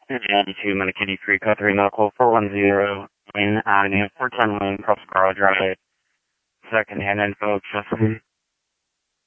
and to McKinney Creek, 3 Medical, 410 Lane Avenue, 410 Lane, Prosper Drive. Second-hand info, accessible.